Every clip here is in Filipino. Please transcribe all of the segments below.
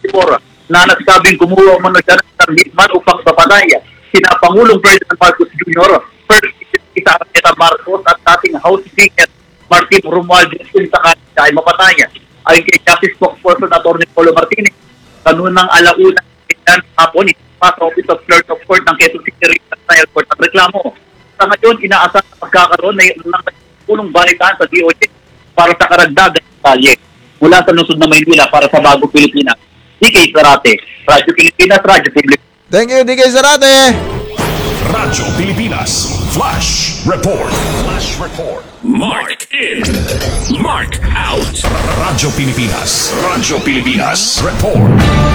Timor na nagsabing kumuha man siya ng commitment upang papatay sina Pangulong Ferdinand Marcos Jr., First Isa Arteta Marcos at dating House Speaker Martin Romualdez kung sakali siya ay mapatay. Ayon kay Justice Spokesperson Atty. Paulo Martinez, kanunang alauna ng hapon sa Office of Clerk of Court ng Quezon City Regional Court ang reklamo. Sa ngayon, inaasahan na magkakaroon ng punong balitaan sa DOJ para sa karagdagang detalye. Mula sa lungsod na Maynila para sa Bagong Pilipinas, DK Zarate, Radyo Pilipinas, Radyo Pilipinas. Thank you, DK Zarate. Radyo Pilipinas Flash Report. Flash Report. Mark in. Mark out. Radyo Pilipinas. Radyo Pilipinas Report.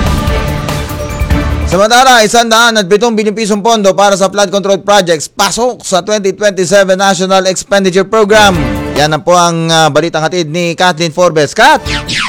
Samantala, 107 bilyong pisong pondo para sa flood control projects pasok sa 2027 National Expenditure Program. Yan na po ang balitang hatid ni Kathleen Forbes. Kat!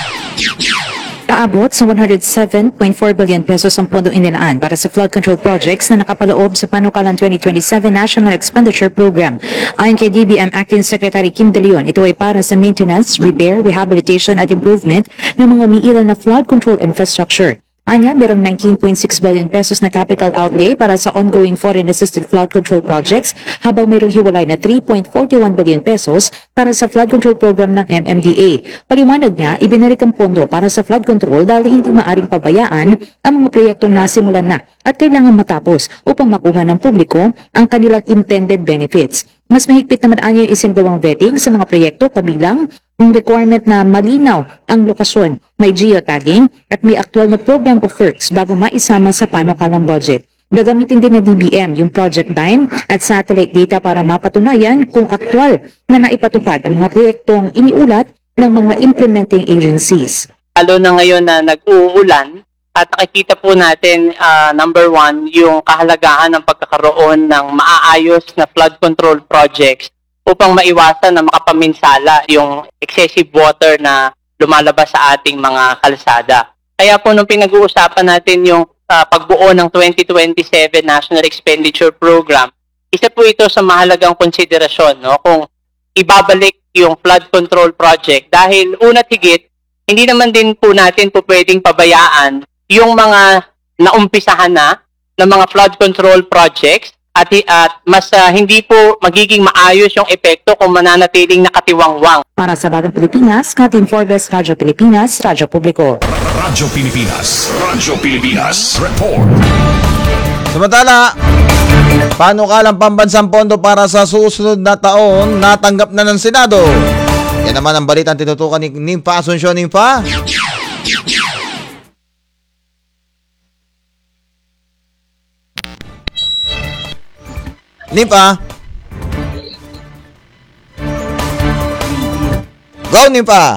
Kaabot sa 107.4 billion pesos ang pondo inilaan para sa flood control projects na nakapaloob sa panukalang 2027 National Expenditure Program. Ayon kay DBM Acting Secretary Kim De Leon, ito ay para sa maintenance, repair, rehabilitation at improvement ng mga umiiral na flood control infrastructure. Anya, merong 19.6 billion pesos na capital outlay para sa ongoing foreign assisted flood control projects, habang mayroong hiwalay na 3.41 billion pesos para sa flood control program ng MMDA. Paliwanag niya, ibinalik ang pondo para sa flood control dahil hindi maaring pabayaan ang mga proyektong nasimulan na at kailangan matapos upang makuha ng publiko ang kanilang intended benefits. Mas mahigpit naman anya yung isinggawang vetting sa mga proyekto kabilang ang requirement na malinaw ang lokasyon, may geotagging at may aktual na program of works bago maisama sa panukalang budget. Gagamitin din ng DBM yung project time at satellite data para mapatunayan kung aktual na naipatupad ang mga proyektong iniulat ng mga implementing agencies. Lalo na ngayon na nag-uulan at nakikita po natin, number one, yung kahalagahan ng pagkakaroon ng maaayos na flood control projects upang maiwasan na makapaminsala yung excessive water na lumalabas sa ating mga kalsada. Kaya po nung pinag-uusapan natin yung pagbuo ng 2027 National Expenditure Program, isa po ito sa mahalagang konsiderasyon, no? Kung ibabalik yung flood control project dahil una't higit, hindi naman din po natin po pwedeng pabayaan yung mga naumpisahan na ng mga flood control projects at mas hindi po magiging maayos yung epekto kung mananatiling nakatiwangwang. Para sa Bagong Pilipinas, Kathleen Forbes, Radyo Pilipinas, Radyo Publiko. Radyo Pilipinas. Radyo Pilipinas Report. Samantala, panukalang pambansang pondo para sa susunod na taon natanggap na ng Senado. Yan naman ang balitang tinutukan ni Nympha Asuncion. Nympha? Nympha? Go, Nympha!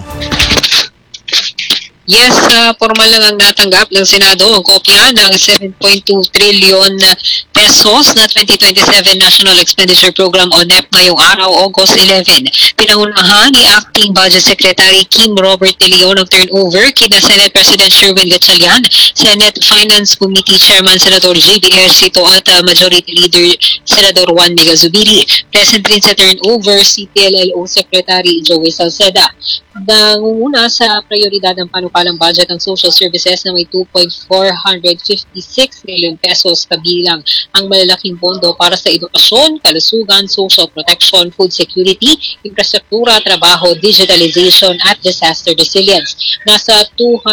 Yes, formal lang ang natanggap ng Senado ang kopya ng 7.2 trillion pesos na 2027 National Expenditure Program o NEP ngayong araw, August 11. Pinangunahan ni Acting Budget Secretary Kim Robert De Leon ng turnover kina Senate President Sherwin Gatchalian, Senate Finance Committee Chairman Senator J.B. Ejercito at Majority Leader Senator Juan Miguel Zubiri. Present rin sa turnover si PLLO Secretary Joey Salceda. Nangunguna sa prioridad ng panukalang budget ng social services na may 2.456 trillion pesos kabilang ang malalaking pondo para sa edukasyon, kalusugan, social protection, food security, infrastruktura, trabaho, digitalization at disaster resilience. Nasa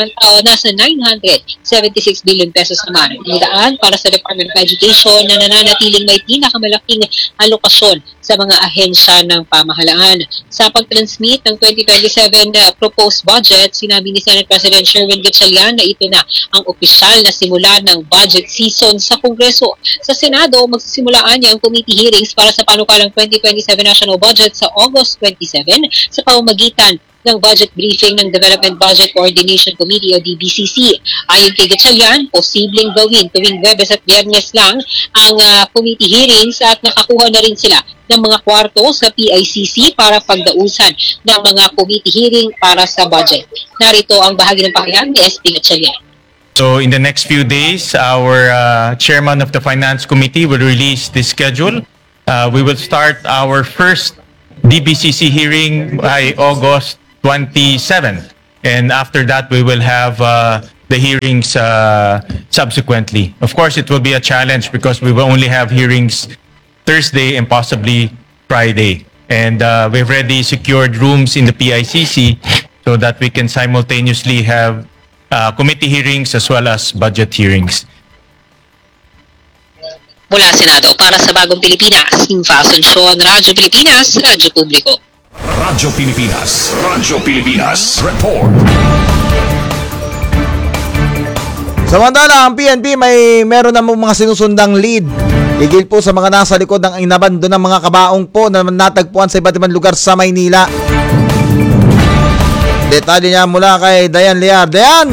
976 billion pesos naman. Nidaan para sa Department of Education na nananatiling may pinakamalaking alokasyon sa mga ahensya ng pamahalaan. Sa pag-transmit ng 2027 proposed budget, sinabi ni Senate President Sherwin Gatchalian na ito na ang opisyal na simula ng budget season sa Kongreso. Sa Senado, magsisimulaan niya ang committee hearings para sa panukalang 2027 national budget sa August 27 sa pamamagitan ng budget briefing ng Development Budget Coordination Committee o DBCC. Ayon kay Gatchalian, posibleng gawin tuwing Webes at Biyernes lang ang committee hearings at nakakuha na rin sila ng mga kwarto sa PICC para pagdausan ng mga committee hearing para sa budget. Narito ang bahagi ng pahayag ni SP Gatchalian. So in the next few days, our chairman of the Finance Committee will release the schedule. We will start our first DBCC hearing by August 27. And after that, we will have the hearings subsequently. Of course, it will be a challenge because we will only have hearings Thursday and possibly Friday. And we've already secured rooms in the PICC so that we can simultaneously have committee hearings as well as budget hearings. Mula Senado, para sa Bagong Pilipinas, Ninfa Asuncion, Radyo Pilipinas, Radyo Publiko. Radyo Pilipinas. Radyo Pilipinas. Report. Samantala, ang PNP meron na mga sinusundang lead. Higil po sa mga nasa likod ng inabando ng mga kabaong po na natagpuan sa iba't ibang lugar sa Maynila. Detalye niya mula kay Dayan Liar. Dayan!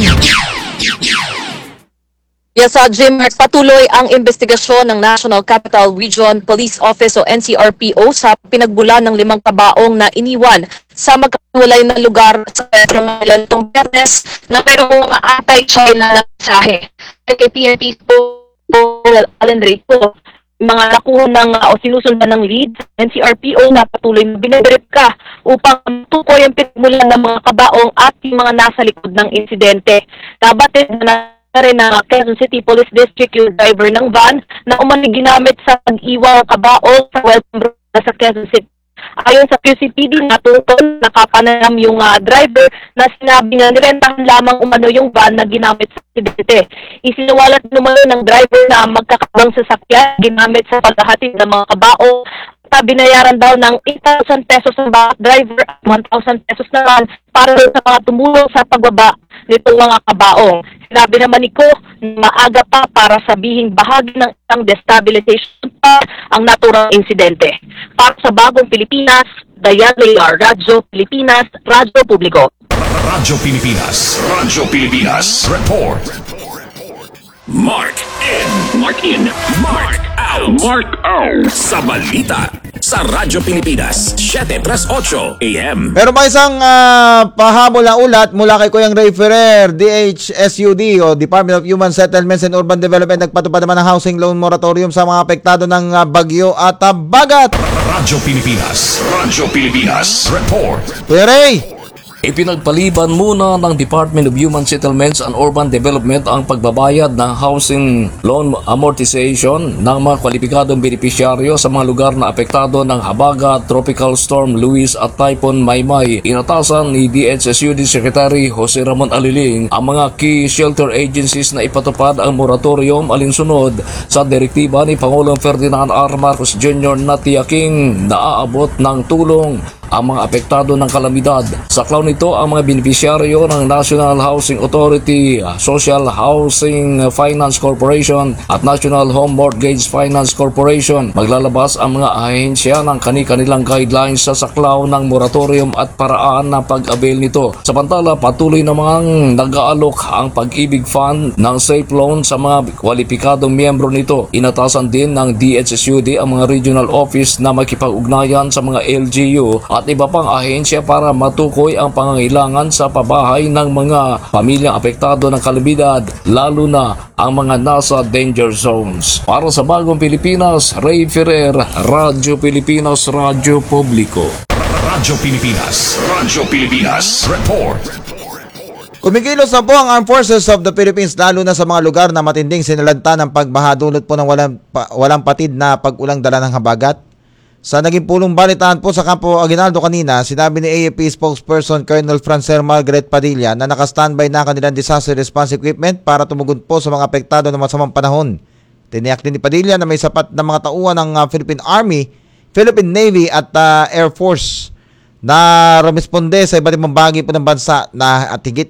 Yes, Jim, patuloy ang investigasyon ng National Capital Region Police Office o NCRPO sa pinagbulan ng 5 kabaong na iniwan sa magkawalay na lugar sa Metro Manila nitong Biyernes na mayroong anti-China na mensahe. Kay PNP po, Alan Rito, mga nakuha ng o sinusundan ng lead, NCRPO na patuloy na binaberipka upang tukoy ang pinagmulan ng mga kabaong at yung mga nasa likod ng insidente. Nabatid na rin na Quezon City Police District yung driver ng van na umani ginamit sa pag-iwang kabaong sa welcome room sa Quezon City. Ayon sa QCPD, natuton nakapanam yung driver na sinabi na nirentahan lamang umano yung van na ginamit sa insidente. Isinawalat naman ng driver na magkakabang sasakyan ginamit sa paghahatid ng mga kabaong. Binayaran daw ng 8,000 pesos ang bawat driver at 1,000 pesos naman para sa mga tumulong sa pagbaba nitong mga kabaong. Sinabi naman ni Ko, maaga pa para sabihing bahagi ng isang destabilization pa ang naturang insidente. Para sa Bagong Pilipinas, Dayan Liar, Radyo Pilipinas, Radyo Publiko. Radyo Pilipinas. Radyo Pilipinas. Report. Mark in. Mark in. Mark out. Mark out. Sa balita. Sa Radyo Pilipinas. 7:38 AM. Pero may isang pahabol na ulat mula kay Kuyang Ray Ferrer, DHSUD o Department of Human Settlements and Urban Development. Nagpatupad naman ng housing loan moratorium sa mga apektado ng bagyo at bagat. Radyo Pilipinas. Radyo Pilipinas. Report. Kuya Ray! Ipinagpaliban muna ng Department of Human Settlements and Urban Development ang pagbabayad ng housing loan amortization ng mga kwalipikadong benepisyaryo sa mga lugar na apektado ng habagat, Tropical Storm Luis at Typhoon Maymay. Inatasan ni DHSUD Secretary Jose Ramon Aliling ang mga key shelter agencies na ipatupad ang moratorium alinsunod sa direktiba ni Pangulong Ferdinand R. Marcos Jr. na tiyaking naaabot ng tulong ang mga apektado ng kalamidad. Sa clown nito ang mga benepisyaryo ng National Housing Authority, Social Housing Finance Corporation at National Home Mortgage Finance Corporation. Maglalabas ang mga ahensya ng kani-kanilang guidelines sa saklaw ng moratorium at paraan ng pag-avail nito. Samantala, patuloy namang nag-aalok ang Pag-ibig Fund ng safe loan sa mga kwalipikadong miyembro nito. Inatasan din ng DHSUD ang mga regional office na makipag-ugnayan sa mga LGU at iba pang ahensya para matukoy ang pangangailangan sa pabahay ng mga pamilyang apektado ng kalamidad, lalo na ang mga nasa danger zones. Para sa Bagong Pilipinas, Ray Ferrer, Radyo Pilipinas, Radyo Publiko. Radyo Pilipinas. Radyo Pilipinas. Report. Kumikilos na po ang Armed Forces of the Philippines lalo na sa mga lugar na matinding sinalanta ng pagbaha dulot po ng walang patid na pag-ulang dala ng habagat. Sa naging pulong balitaan po sa Campo Aguinaldo kanina, sinabi ni AFP spokesperson Colonel Francer Margaret Padilla na naka-standby na kanilang disaster response equipment para tumugon po sa mga apektado ng masamang panahon. Tiniyak din ni Padilla na may sapat na mga tauhan ng Philippine Army, Philippine Navy at Air Force na rumisponde sa iba't ibang bahagi po ng bansa na at higit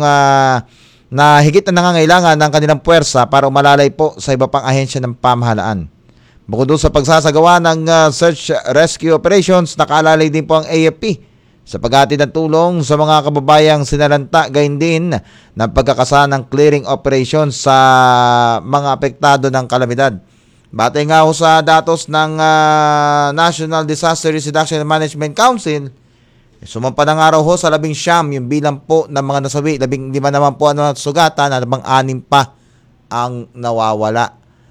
na nangangailangan ng kanilang puwersa para umalalay po sa iba pang ahensya ng pamahalaan. Bukod doon sa pagsasagawa ng search rescue operations, nakaalalay din po ang AFP sa paghatid ng tulong sa mga kababayang sinalanta, gayon din ng pagkakasa ng clearing operations sa mga apektado ng kalamidad. Batay nga ho sa datos ng National Disaster Risk Reduction and Management Council, sumampa na nga raw ho sa 19 yung bilang po ng mga nasawi, 15 naman po ang sugatan, at 6 pa ang nawawala.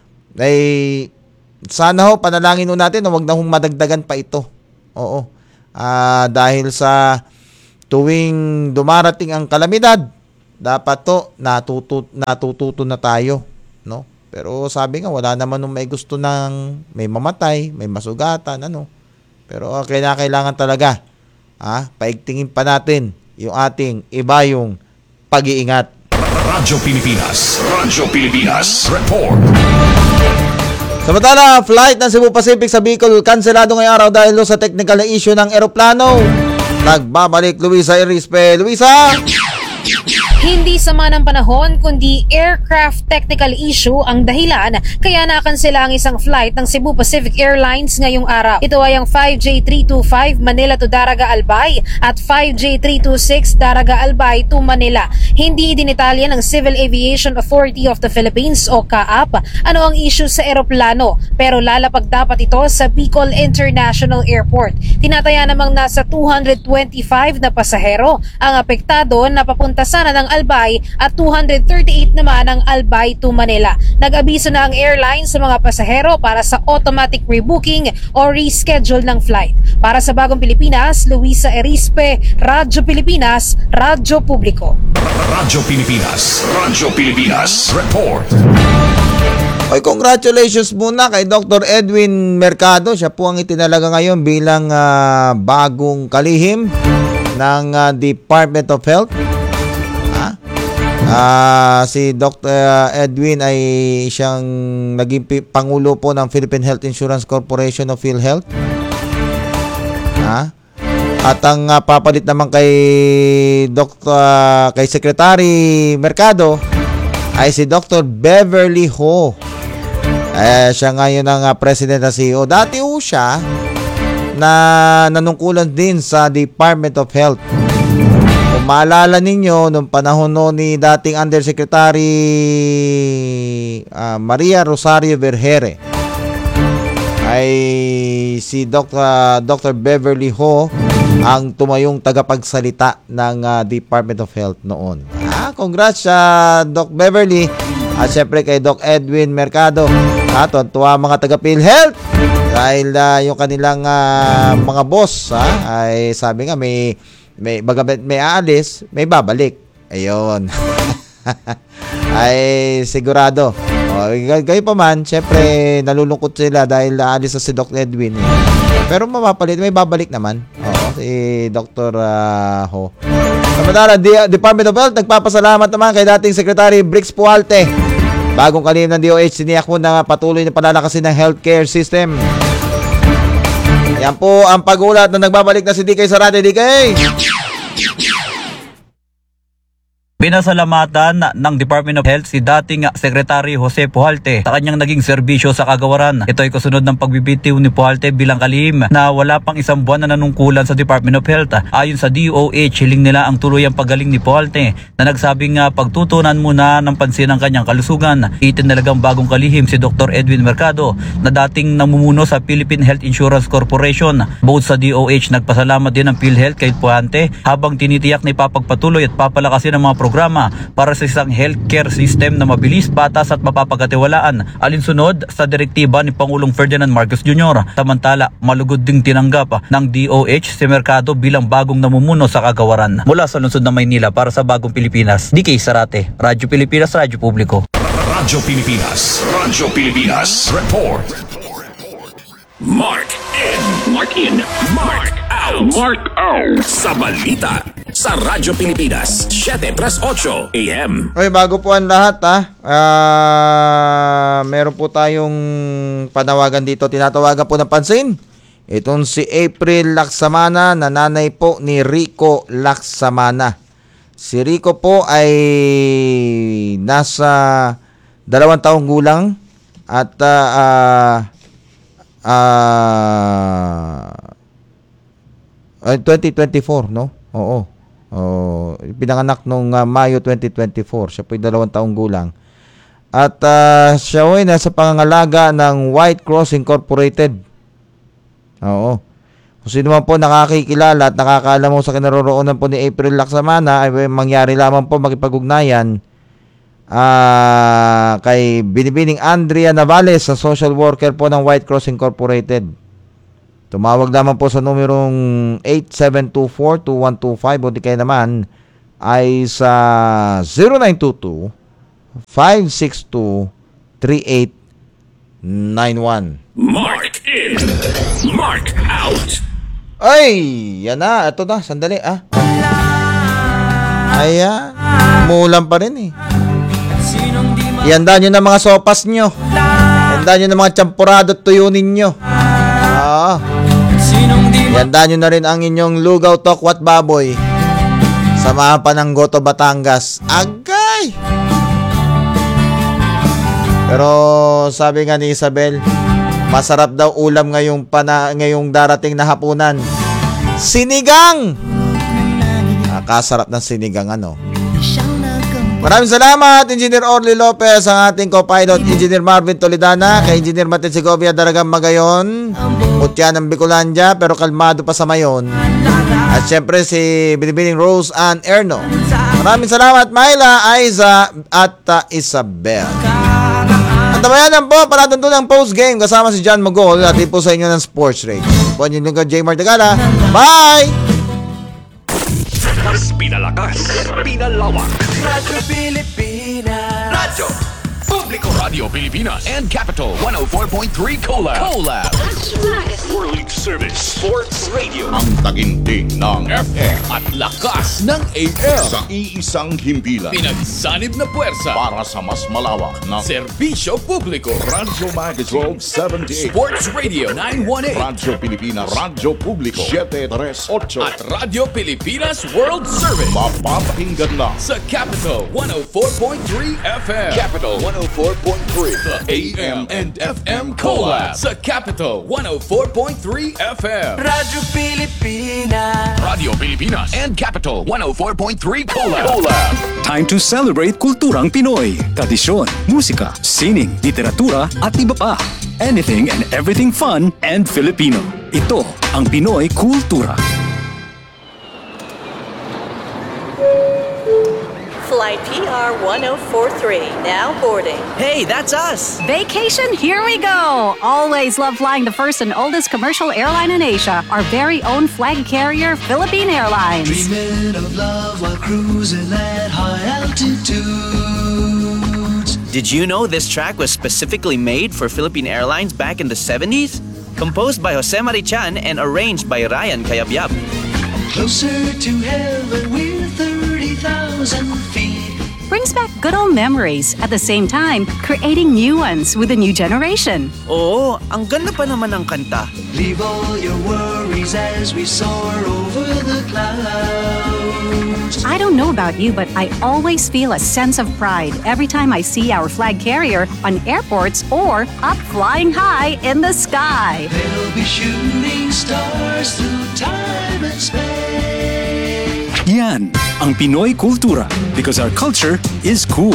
Sana ho, panalangin ho natin na huwag na hong madagdagan pa ito. Oo. Dahil sa tuwing dumarating ang kalamidad, dapat to natututo na tayo, no? Pero sabi nga, wala naman nung may gusto ng may mamatay, may masugatan, ano. Pero kailangan talaga, paigtingin pa natin yung ating ibayong pag-iingat. Radyo Pilipinas Report. Samantala, flight ng Cebu Pacific sa Bicol kanselado ngayong araw dahil sa technical na issue ng eroplano. Nagbabalik Luisa Erispe. Luisa! Hindi sama ng panahon kundi aircraft technical issue ang dahilan kaya nakansela ang isang flight ng Cebu Pacific Airlines ngayong araw. Ito ay ang 5J325 Manila to Daraga Albay at 5J326 Daraga Albay to Manila. Hindi idinitalya ng Civil Aviation Authority of the Philippines o CAAP ano ang issue sa eroplano pero lalapag dapat ito sa Bicol International Airport. Tinataya namang nasa 225 na pasahero ang apektado na papunta sana ng Albay at 238 naman ang Albay to Manila. Nag-abiso na ang airline sa mga pasahero para sa automatic rebooking o reschedule ng flight. Para sa Bagong Pilipinas, Luisa Erispe, Radyo Pilipinas, Radyo Publiko. Radyo Pilipinas Report. Oy, congratulations muna kay Dr. Edwin Mercado. Siya po ang itinalaga ngayon bilang bagong kalihim ng Department of Health. Si Dr. Edwin ay siyang naging pangulo po ng Philippine Health Insurance Corporation of PhilHealth. At ang papalit naman kay kay Secretary Mercado ay si Dr. Beverly Ho. Siya ngayon ang President at CEO. Dati ho siya na nanungkulan din sa Department of Health. Kung maalala ninyo, nung panahon ni dating Undersecretary Maria Rosario Vergere, ay si Dr. Beverly Ho ang tumayong tagapagsalita ng Department of Health noon. Congrats sa Doc Beverly at syempre kay Doc Edwin Mercado. Tuwa mga taga-PhilHealth dahil yung kanilang mga boss ay sabi nga may aalis, may babalik. Ayun. Ay sigurado. Gayon pa man, syempre nalulungkot sila dahil aalis na si Dr. Edwin. Pero mapapalit, may babalik naman. Si Dr. Ho. Samantala, Department of Health nagpapasalamat naman kay dating Secretary Brix Pualte. Bagong kalihim ng DOH, siniyak mo na patuloy na palalakasin ng healthcare system. Yan po ang pag-ulat na nagbabalik na si DK Sarate. DK! Pinasalamatan ng Department of Health si dating Secretary Jose Pualte sa kanyang naging serbisyo sa kagawaran. Ito ay kasunod ng pagbibitiw ni Pualte bilang kalihim na wala pang isang buwan na nanungkulan sa Department of Health. Ayon sa DOH, hiling nila ang tuluyang pagaling ni Pualte na nagsabing pagtutunan muna ng pansin ang kanyang kalusugan. Itinalagang bagong kalihim si Dr. Edwin Mercado na dating namumuno sa Philippine Health Insurance Corporation. Bukod sa DOH, nagpasalamat din ang PhilHealth kay Pualte habang tinitiyak na ipapagpatuloy at papalakasin ang mga programa para sa isang healthcare system na mabilis, patas at mapapagkatiwalaan alinsunod sa direktiba ni Pangulong Ferdinand Marcos Jr. Samantala, malugod ding tinanggap ng DOH si Mercado bilang bagong namumuno sa kagawaran. Mula sa lungsod ng Maynila para sa Bagong Pilipinas, DK Sarate, Radyo Pilipinas, Radyo Publiko. Radyo Pilipinas Report. Mark in, Mark out sa balita sa Radyo Pilipinas 738 AM. Okay, bago po ang lahat meron po tayong panawagan dito, tinatawagan po ng pansin. Itong si April Laksamana, na nanay po ni Rico Laksamana. Si Rico po ay nasa 2 taong gulang at 2024, no? Oo. Pinanganak nung Mayo 2024. Siya po ay 2 taong gulang. At siya ay nasa pangangalaga ng White Cross Incorporated. Oo. Kung sino man po nakakikilala at nakakaalam mo sa kinaroroonan po ni April Laksamana, ay mangyari lamang po makipag-ugnayan kay Binibining Andrea Navales, sa social worker po ng White Cross Incorporated. Tumawag naman po sa numerong 8724-2125 o di kaya naman ay sa 0922-562-3891. Mark in, Mark out. Ay, yan na. Ito na, sandali Ayan, umuulan pa rin Ihanda nyo na mga sopas nyo. Ihanda nyo na mga champurado at tuyo ninyo. Ihanda nyo na rin ang inyong lugaw, tokwat, baboy. Samahan pa ng Goto Batangas. Agay! Pero sabi nga ni Isabel, masarap daw ulam ngayong darating na hapunan. Sinigang! Nakasarap ng sinigang Maraming salamat, Engineer Orly Lopez, ang ating co-pilot, Engineer Marvin Toledana, kay Engineer Martin Segovia, Daragang Magayon, Mutya ng Bicolandia, pero kalmado pa sa Mayon. At syempre si Binibining Rose Ann Erno. Maraming salamat, Myla, Aiza, at Isabel. At tabayanan po, paratang doon ang post-game kasama si John Magol at po sa inyo ng Sports Rage. Po nyo lingkod, J. Martagala. Bye! Pinalakas, pinalawak. Radyo Pilipinas. Radyo Publiko Radio Pilipinas and Capital 104.3 Collab. World Service Sports Radio. Ang taginting ng FM at lakas ng AM. Sa iisang himpilan. Pinagsanib na puwersa para sa mas malawak na serbisyo publiko. Radyo Magazine 78. Sports Radio 918. Radyo Pilipinas. Radyo Publiko 738. At Radyo Pilipinas World Service. Mapapakinggan lang sa Capital 104.3 FM. Capital 104.3. The AM and FM Collab sa Capital 104.3 FM. Radyo Pilipinas. Radio Pilipinas and Capital 104.3 Collab. Time to celebrate kulturang Pinoy. Tradisyon, musika, sining, literatura at iba pa. Anything and everything fun and Filipino. Ito ang Pinoy Kultura. Flight PR 1043, now boarding. Hey, that's us! Vacation, here we go! Always love flying the first and oldest commercial airline in Asia, our very own flag carrier, Philippine Airlines. Dreaming of love while cruising at high altitudes. Did you know this track was specifically made for Philippine Airlines back in the 70s? Composed by Jose Marichan and arranged by Ryan Cayabyab. Closer to heaven, we're 30,000 feet. Brings back good old memories, at the same time, creating new ones with a new generation. Oo, ang ganda pa naman ng kanta. Leave all your worries as we soar over the clouds. I don't know about you, but I always feel a sense of pride every time I see our flag carrier on airports or up flying high in the sky. They'll be shooting stars through time and space. Yan ang Pinoy Kultura because our culture is cool.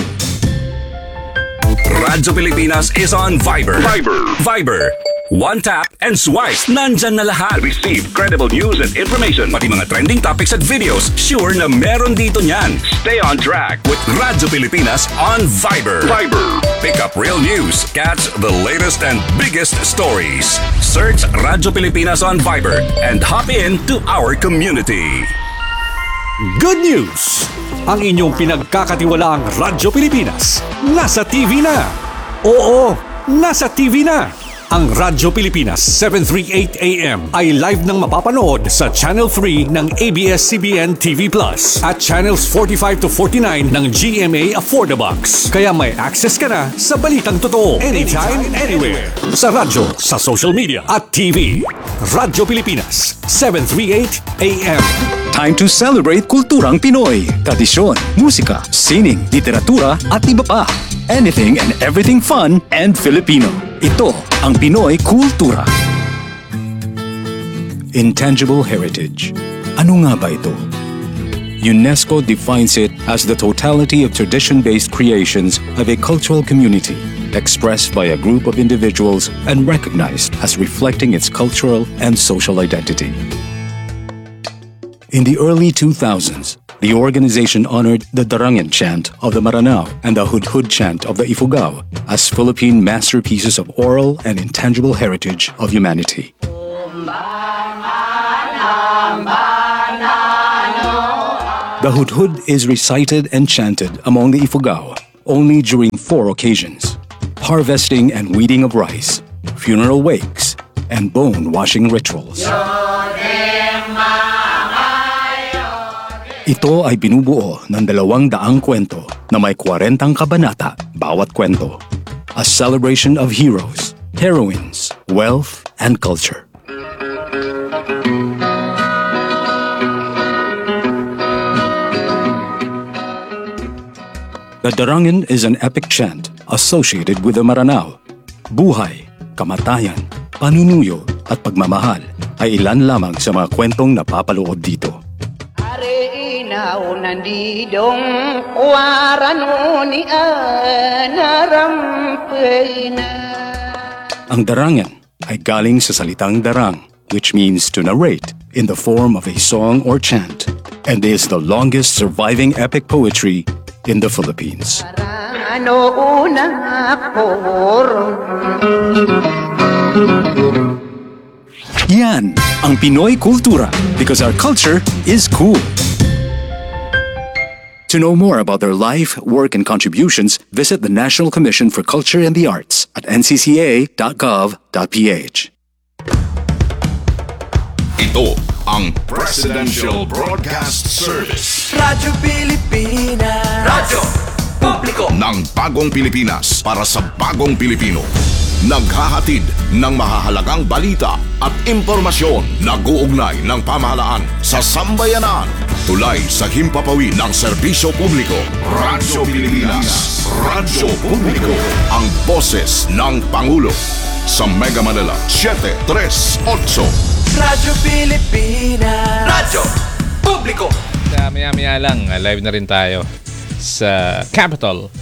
Radyo Pilipinas is on Viber. Viber. One tap and swipe. Nandyan na lahat. Receive credible news and information. Pati mga trending topics at videos. Sure na meron dito niyan. Stay on track with Radyo Pilipinas on Viber. Pick up real news. Catch the latest and biggest stories. Search Radyo Pilipinas on Viber and hop in to our community. Good news! Ang inyong pinagkakatiwalaang Radyo Pilipinas nasa TV na. Oo, nasa TV na. Ang Radyo Pilipinas 738 AM ay live nang mapapanood sa Channel 3 ng ABS-CBN TV Plus at Channels 45 to 49 ng GMA Affordabox. Kaya may access ka na sa balitang totoo anytime, anywhere. Sa radyo, sa social media at TV. Radyo Pilipinas 738 AM. Time to celebrate kulturang Pinoy. Tradisyon, musika, sining, literatura at iba pa. Anything and everything fun and Filipino. Ito ang Pinoy Kultura. Intangible heritage. Ano nga ba ito? UNESCO defines it as the totality of tradition-based creations of a cultural community, expressed by a group of individuals and recognized as reflecting its cultural and social identity. In the early 2000s, the organization honored the Darangan chant of the Maranao and the Hudhud chant of the Ifugao as Philippine masterpieces of oral and intangible heritage of humanity. The hudhud is recited and chanted among the Ifugao only during 4 occasions: harvesting and weeding of rice, funeral wakes, and bone-washing rituals. Ito ay binubuo ng 200 kwento na may 40 kabanata bawat kwento. A celebration of heroes, heroines, wealth, and culture. The Darangan is an epic chant associated with the Maranao. Buhay, kamatayan, panunuyo, at pagmamahal ay ilan lamang sa mga kwentong napapaloob dito. Ang darangan ay galing sa salitang darang, which means to narrate in the form of a song or chant, and is the longest surviving epic poetry in the Philippines. Yan ang Pinoy Kultura, because our culture is cool. To know more about their life, work, and contributions, visit the National Commission for Culture and the Arts at ncca.gov.ph. Ito ang Presidential Broadcast Service. Radyo Pilipinas. Radyo Publiko ng bagong Pilipinas para sa bagong Pilipino. Naghahatid ng mahahalagang balita at impormasyon na guugnay ng pamahalaan sa sambayanan. Tulay sa himpapawid ng serbisyo publiko. Radyo Pilipinas. Radyo Publiko. Ang boses ng Pangulo. Sa Mega Manila, 738. Radyo Pilipinas. Radyo Publiko. Maya-maya lang, live na rin tayo sa Capital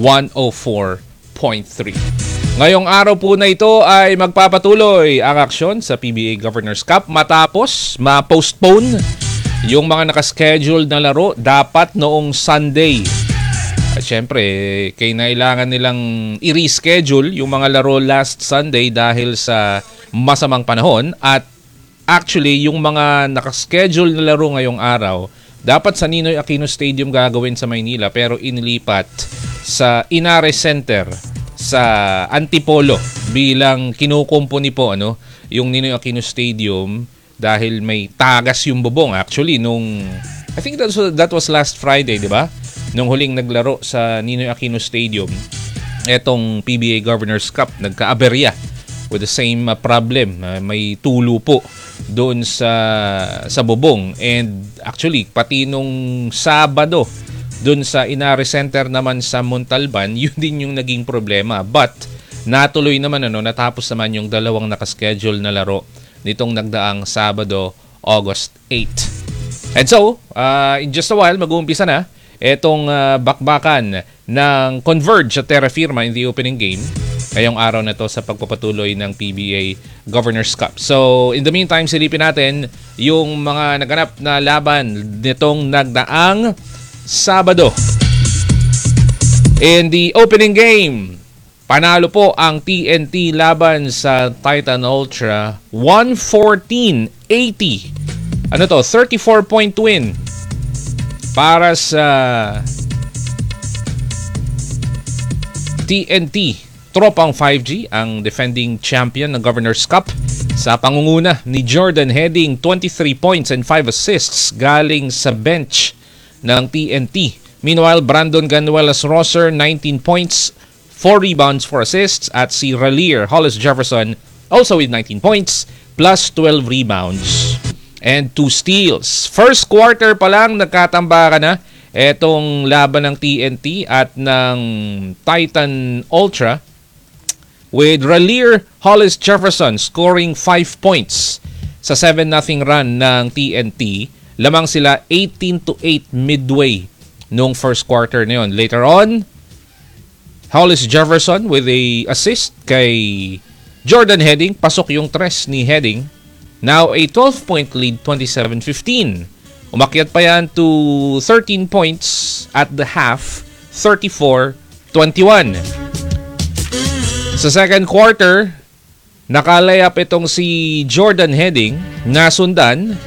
104.3. Ngayong araw po na ito ay magpapatuloy ang aksyon sa PBA Governors Cup matapos ma-postpone yung mga nakaschedule na laro dapat noong Sunday. At syempre, kailangan nilang i-reschedule yung mga laro last Sunday dahil sa masamang panahon. At actually, yung mga nakaschedule na laro ngayong araw, dapat sa Ninoy Aquino Stadium gagawin sa Maynila pero inilipat sa Inares Center sa Antipolo bilang kinukumpuni po yung Ninoy Aquino Stadium dahil may tagas yung bubong actually nung I think that was last Friday, di ba? Nung huling naglaro sa Ninoy Aquino Stadium etong PBA Governors Cup, nagka-aberya with the same problem. May tulo po doon sa bubong, and actually pati nung Sabado doon sa Inares Center naman sa Montalban, yun din yung naging problema. But natuloy naman natapos naman yung dalawang nakaschedule na laro nitong nagdaang Sabado, August 8. And so, in just a while, mag-uumpisa na itong bakbakan ng Converge at Terra Firma in the opening game ngayong araw na to sa pagpapatuloy ng PBA Governors Cup. So, in the meantime, silipin natin yung mga naganap na laban nitong nagdaang Sabado. In the opening game, panalo po ang TNT laban sa Titan Ultra 114-80. 34-point win para sa TNT. Tropang 5G, ang defending champion ng Governors Cup, sa pangunguna ni Jordan Heading, 23 points and 5 assists galing sa bench ng TNT. Meanwhile, Brandon Ganuelas-Rosser, 19 points, 4 rebounds, 4 assists, at si Ralier Hollis Jefferson also with 19 points plus 12 rebounds and 2 steals. First quarter pa lang nagkatambakan na etong laban ng TNT at ng Titan Ultra, with Ralier Hollis Jefferson scoring 5 points sa 7-0 run ng TNT. Lamang sila 18-8 midway nung first quarter na yun. Later on, Hollis Jefferson with a assist kay Jordan Heading. Pasok yung tres ni Heading. Now a 12-point lead, 27-15. Umakyat pa yan to 13 points at the half, 34-21. Sa second quarter, nakalayap itong si Jordan Heading, nasundan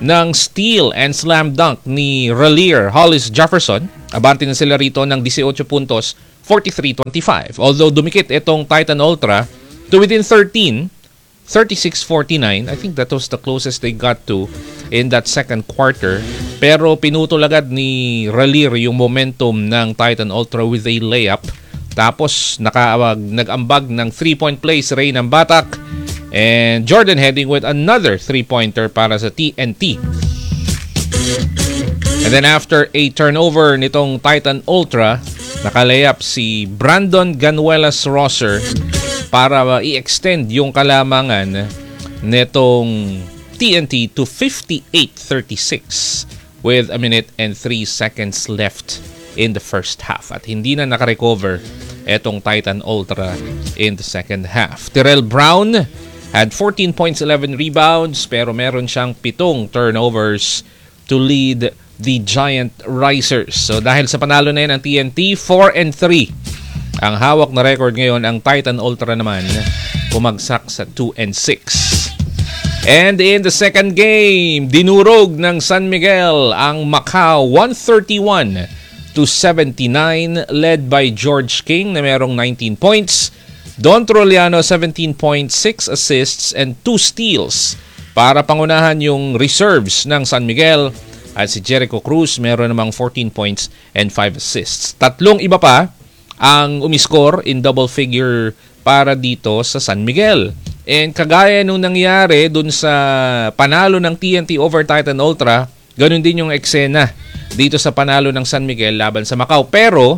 ng steal and slam dunk ni Raleigh Hollis Jefferson. Abante na sila rito ng 18 puntos, 43-25. Although dumikit itong Titan Ultra to within 13, 36-49. I think that was the closest they got to in that second quarter. Pero pinutol agad ni Raleigh yung momentum ng Titan Ultra with a layup. Tapos nag-ambag ng 3-point play si Ray ng Batak. And Jordan heading with another 3-pointer para sa TNT. And then after a turnover nitong Titan Ultra, nakalayap si Brandon Ganuelas Rosser para i-extend yung kalamangan nitong TNT to 58-36 with a minute and 3 seconds left in the first half. At hindi na nakarecover etong Titan Ultra in the second half. Terrell Brown had 14 points, 11 rebounds, pero meron siyang 7 turnovers to lead the Giant Risers. So dahil sa panalo na yan ang TNT, 4-3 ang hawak na record ngayon. Ang Titan Ultra naman pumagsak sa 2-6. And in the second game, dinurog ng San Miguel ang Macau 131-79, led by George King na merong 19 points. Don Troliano 17 points, 6 assists and 2 steals para pangunahan yung reserves ng San Miguel. At si Jericho Cruz meron namang 14 points and 5 assists. Tatlong iba pa ang umiscore in double figure para dito sa San Miguel. And kagaya nung nangyari dun sa panalo ng TNT over Titan Ultra, ganun din yung eksena dito sa panalo ng San Miguel laban sa Macau. Pero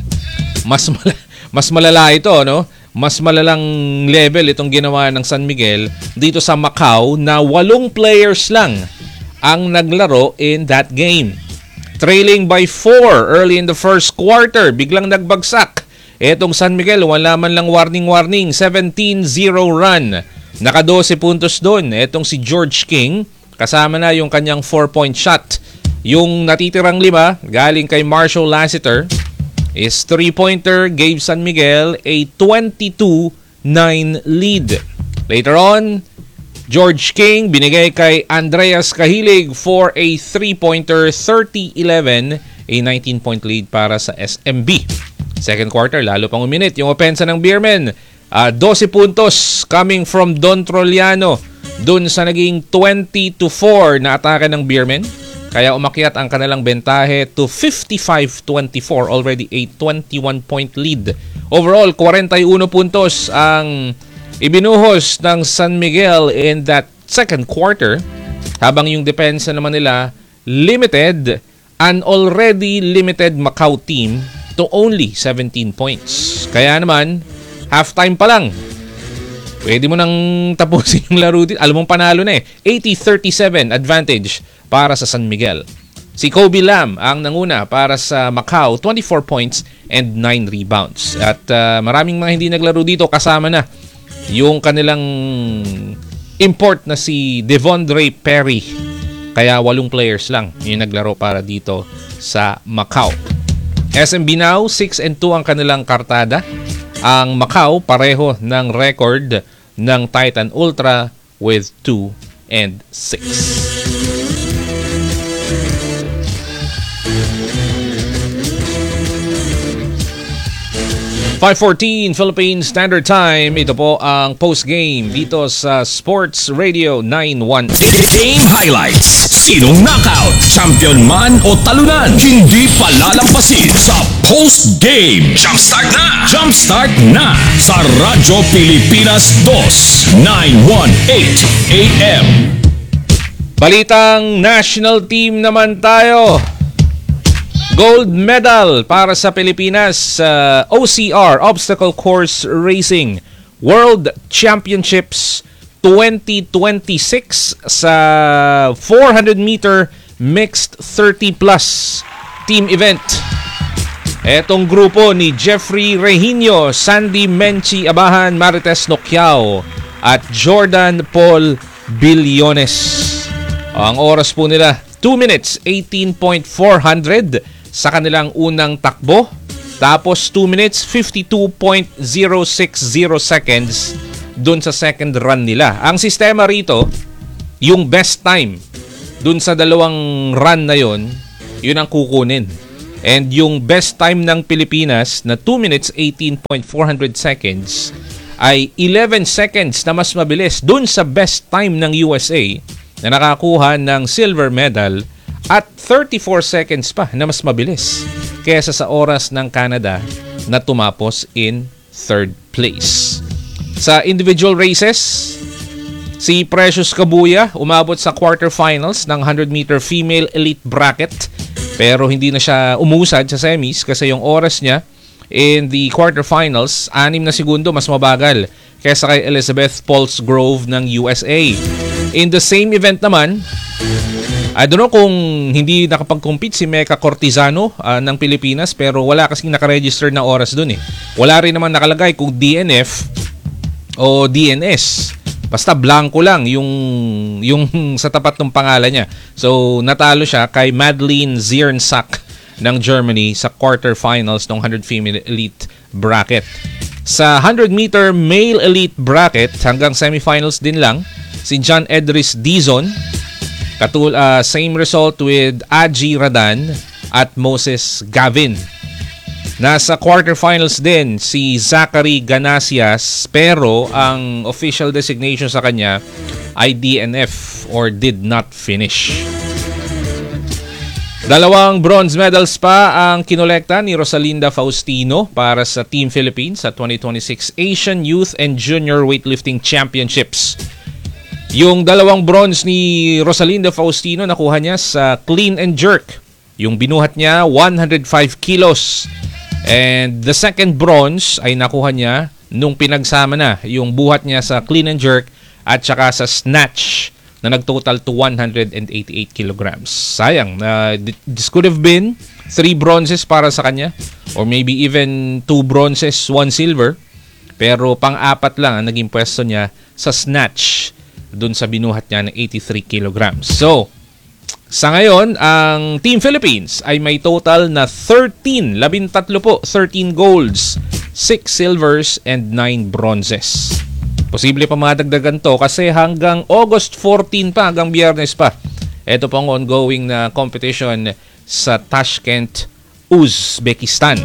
mas malala ito, no? Mas malalang level itong ginawa ng San Miguel dito sa Macau na 8 players lang ang naglaro in that game. Trailing by 4 early in the first quarter, biglang nagbagsak etong San Miguel. Wala man lang warning, 17-0 run. Naka 12 puntos doon etong si George King, kasama na yung kanyang 4-point shot. Yung natitirang 5 galing kay Marshall Lassiter is 3-pointer, gave San Miguel a 22-9 lead. Later on, George King binigay kay Andreas Kahilig for a 3-pointer, 30-11, a 19-point lead para sa SMB. Second quarter, lalo pang uminit yung opensa ng Beermen. 12 puntos coming from Don Troliano dun sa naging 20-4 na atake ng Beermen. Kaya umakyat ang kanilang bentahe to 55-24, already a 21-point lead. Overall, 41 puntos ang ibinuhos ng San Miguel in that second quarter, habang yung depensa naman nila limited an already limited Macau team to only 17 points. Kaya naman, halftime pa lang, pwede mo nang tapusin yung laro dito. Alam mong panalo na eh. 80-37 advantage para sa San Miguel. Si Kobe Lam ang nanguna para sa Macau, 24 points and 9 rebounds. At maraming mga hindi naglaro dito, kasama na yung kanilang import na si Devondre Perry. Kaya 8 players lang yung naglaro para dito sa Macau. SMB now, 6-2 ang kanilang kartada. Ang Macau pareho ng record ng Titan Ultra with 2-6. 5:14 Philippine Standard Time. Ito po ang post-game dito sa Sports Radio 918. Game highlights. Sinong knockout? Champion man o talunan? Hindi palalampasin sa post-game. Jumpstart na! Jumpstart na sa Radyo Pilipinas 2, 918 AM. Balitang national team naman tayo. Gold medal para sa Pilipinas sa OCR, Obstacle Course Racing World Championships 2026 sa 400-meter mixed 30-plus team event. Etong grupo ni Jeffrey Regino, Sandy Menchi Abahan, Marites Noquiao at Jordan Paul Billones. Ang oras po nila 2 minutes 18.400 sa kanilang unang takbo. Tapos 2 minutes 52.060 seconds dun sa second run nila. Ang sistema rito, yung best time dun sa dalawang run na yon, yun ang kukunin. And yung best time ng Pilipinas na 2 minutes 18.400 seconds ay 11 seconds na mas mabilis dun sa best time ng USA na nakakuha ng silver medal at 34 seconds pa na mas mabilis kaysa sa oras ng Canada na tumapos in third place. Sa individual races, si Precious Kabuya umabot sa quarterfinals ng 100-meter female elite bracket pero hindi na siya umusad sa semis kasi yung oras niya in the quarterfinals, 6 na segundo mas mabagal kaysa kay Elizabeth Paulsgrove ng USA. In the same event naman, I don't know kung hindi nakapag-compete si Meca Cortizano ng Pilipinas pero wala kasing nakaregister na oras dun eh. Wala rin naman nakalagay kung DNF o DNS. Basta blanco lang yung sa tapat ng pangalan niya. So natalo siya kay Madeleine Zierncak ng Germany sa quarterfinals ng 100 female elite bracket. Sa 100-meter male elite bracket hanggang semifinals din lang si John Edris Dizon. Same result with Aji Radan at Moses Gavin. Nasa quarterfinals din si Zachary Ganasias pero ang official designation sa kanya ay DNF or did not finish. 2 bronze medals pa ang kinolekta ni Rosalinda Faustino para sa Team Philippines sa 2026 Asian Youth and Junior Weightlifting Championships. Yung 2 bronze ni Rosalinda Faustino nakuha niya sa clean and jerk. Yung binuhat niya 105 kilos. And the second bronze ay nakuha niya nung pinagsama na yung buhat niya sa clean and jerk at saka sa snatch na nagtotal to 188 kilograms. Sayang, this could have been 3 bronzes para sa kanya or maybe even 2 bronzes, 1 silver. Pero pang-apat lang ang naging pwesto niya sa snatch dun sa binuhat niya ng 83 kilograms. So, sa ngayon, ang Team Philippines ay may total na 13 golds, 6 silvers, and 9 bronzes. Posible pa madagdagan to kasi hanggang August 14 pa, hanggang Biyernes pa. Ito pang ongoing na competition sa Tashkent, Uzbekistan.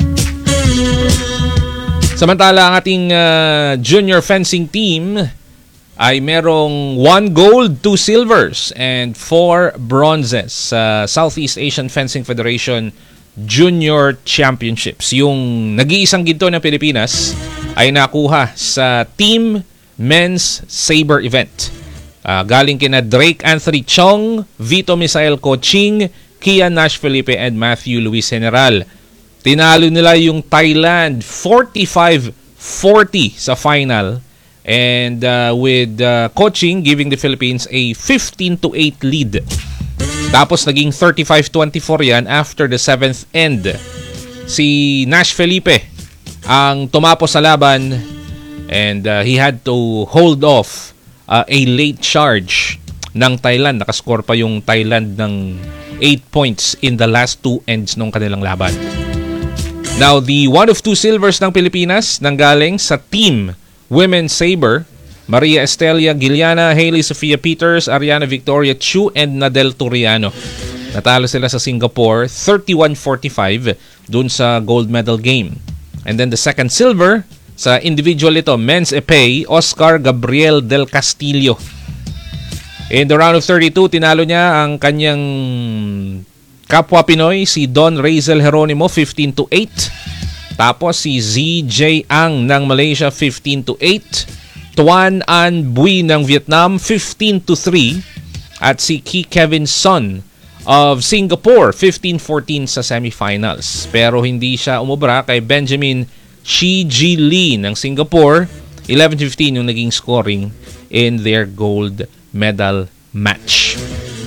Samantala, ang ating junior fencing team ay merong 1 gold, 2 silvers, and 4 bronzes sa Southeast Asian Fencing Federation Junior Championships. Yung nag-iisang ginto ng Pilipinas ay nakuha sa Team Men's Saber event. Galing kina Drake Anthony Chong, Vito Misael Koching, Kian Nash Felipe, and Matthew Luis General. Tinalo nila yung Thailand 45-40 sa final. And with coaching giving the Philippines a 15-8 lead. Tapos naging 35-24 yan after the 7th end. Si Nash Felipe ang tumapos sa laban and he had to hold off a late charge ng Thailand. Nakascore pa yung Thailand ng 8 points in the last 2 ends ng kanilang laban. Now, the 1 of 2 silvers ng Pilipinas nanggaling sa Team Women's Saber, Maria Estelia Giliana, Hailey Sofia Peters, Ariana Victoria Chu, and Nadel Turiano. Natalo sila sa Singapore 31-45 dun sa gold medal game. And then the second silver sa individual ito, men's epee, Oscar Gabriel Del Castillo. In the round of 32, tinalo niya ang kanyang kapwa Pinoy, si Don Razel Geronimo, 15-8. Tapos si ZJ Ang ng Malaysia 15-8, Tuan An Bui ng Vietnam 15-3 at si Ki Kevin Son of Singapore 15-14 sa semifinals. Pero hindi siya umubra kay Benjamin Shi Ji Lee ng Singapore 11-15 yung naging scoring in their gold medal match.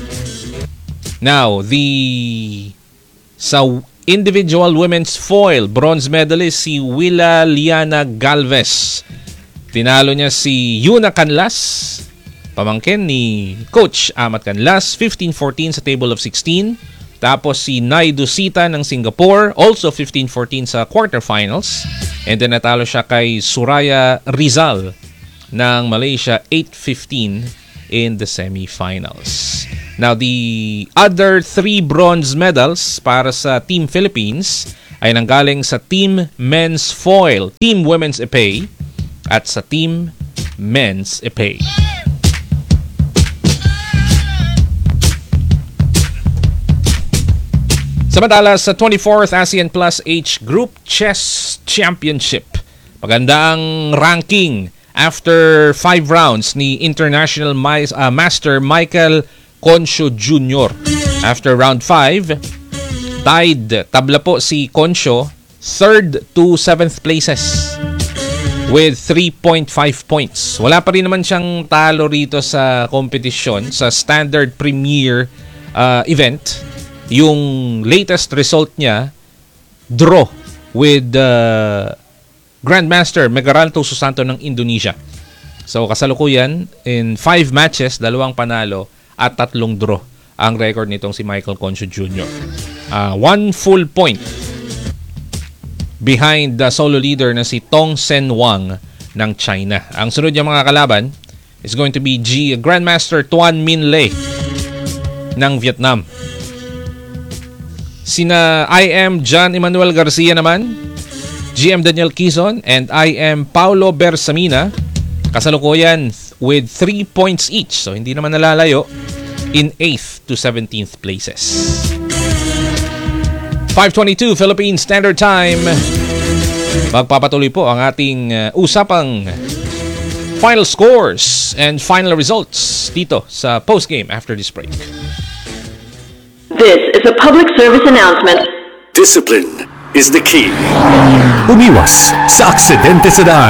Now, sa individual women's foil, bronze medalist si Willa Liana Galvez. Tinalo niya si Yuna Canlas, pamangkin ni Coach Amat Canlas, 15-14 sa table of 16. Tapos si Naidu Sita ng Singapore, also 15-14 sa quarterfinals. And then natalo siya kay Suraya Rizal ng Malaysia, 8-15 in the semifinals. Now, the other 3 bronze medals para sa Team Philippines ay nanggaling sa Team Men's Foil, Team Women's Epee, at sa Team Men's Epee. Samantala sa 24th ASEAN Plus H Group Chess Championship, maganda ang ranking after 5 rounds ni International Master Michael Concho Jr. After round 5, tied tabla po si Concho, 3rd to 7th places with 3.5 points. Wala pa rin naman siyang talo rito sa kompetisyon sa Standard Premier event. Yung latest result niya, draw with Grandmaster Megaralto Susanto ng Indonesia. So kasalukuyan, in 5 matches, 2 panalo at 3 draw ang record nitong si Michael Concho Jr. 1 full point behind the solo leader na si Tong Sen Wang ng China. Ang sunod niyang mga kalaban is going to be Grandmaster Tuan Min Le ng Vietnam. Sina IM John Emmanuel Garcia naman, GM Daniel Quezon, and IM Paulo Bersamina, kasalukuyan with 3 points each. So hindi naman nalalayo in 8th to 17th places. 5:22 Philippine Standard Time. Magpapatuloy po ang ating usapang final scores and final results dito sa postgame after this break. This is a public service announcement. Discipline is the key. Umiwas sa aksidente sa daan.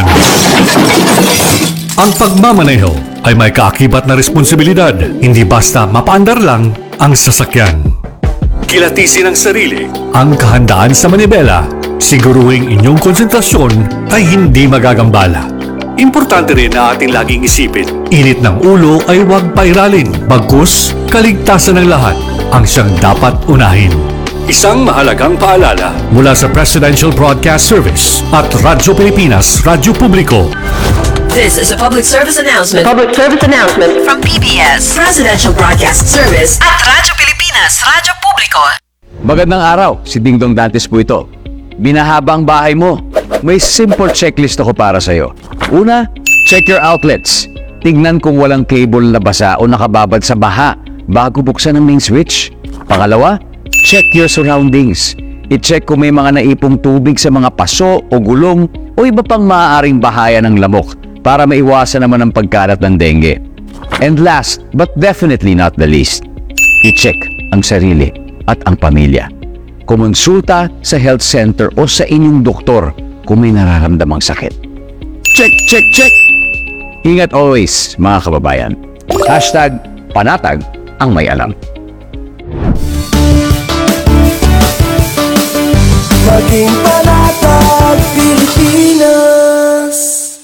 Ang pagmamaneho ay may kaakibat na responsibilidad, hindi basta mapaandar lang ang sasakyan. Kilatisin ang sarili, ang kahandaan sa manibela, siguruhing inyong konsentrasyon ay hindi magagambala. Importante rin na ating laging isipin, init ng ulo ay huwag pairalin, bagkus kaligtasan ng lahat ang siyang dapat unahin. Isang mahalagang paalala mula sa Presidential Broadcast Service at Radyo Pilipinas, Radyo Publiko. This is a public service announcement. Public service announcement from PBS, Presidential Broadcast Service at Radyo Pilipinas, Radyo Publiko. Magandang araw, si Dingdong Dantes po ito. Binahaba ang bahay mo. May simple checklist ako para sa'yo. Una, check your outlets. Tingnan kung walang cable na basa o nakababad sa baha bago buksan ang main switch. Pangalawa, check your surroundings. I-check kung may mga naipong tubig sa mga paso o gulong o iba pang maaaring bahaya ng lamok para maiwasan naman ang pagkalat ng dengue. And last, but definitely not the least, i-check ang sarili at ang pamilya. Kumonsulta sa health center o sa inyong doktor kung may nararamdamang sakit. Check, check, check! Ingat always, mga kababayan. #panatag ang may alam. Maging panatag, Pilipinas.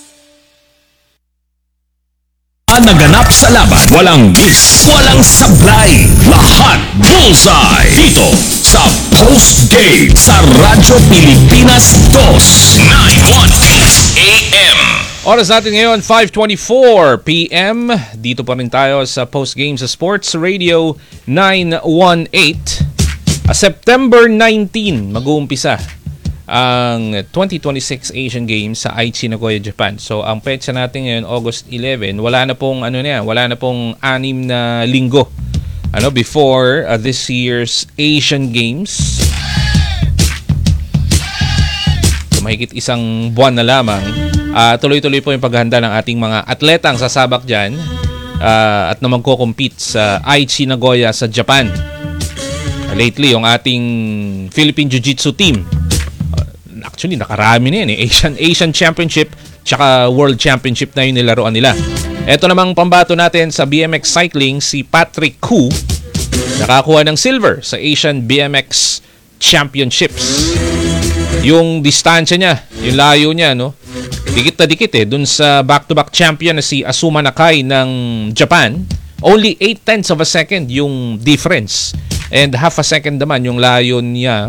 Ang naganap sa laban, walang miss, walang sablay, lahat bullseye. Dito sa Postgame sa Radyo Pilipinas 2, 918 AM. Oras natin ngayon, 5:24 PM. Dito pa rin tayo sa Postgame sa Sports Radio 918. September 19, mag-uumpisa ang 2026 Asian Games sa Aichi, Nagoya, Japan. So, ang petsa natin ngayon, August 11, wala na pong 6 na linggo before this year's Asian Games. So, mahigit isang buwan na lamang. Tuloy-tuloy po yung paghahanda ng ating mga atletang sasabak dyan at na magko-compete sa Aichi, Nagoya sa Japan. Lately, yung ating Philippine Jiu-Jitsu team, actually nakarami na yan Asian Championship tsaka World Championship na yung nilaruan nila. Ito namang pambato natin sa BMX cycling, si Patrick Koo, nakakuha ng silver sa Asian BMX Championships. Yung distansya niya, yung layo niya, dikit na dikit dun sa back-to-back champion na si Azuma Nakai ng Japan. Only 0.8 of a second yung difference. And half a second naman yung layo niya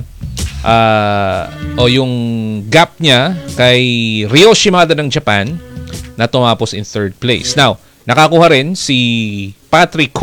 o yung gap niya kay Ryo Shimada ng Japan na tumapos in 3rd place. Now, nakakuha rin si Patrick Koo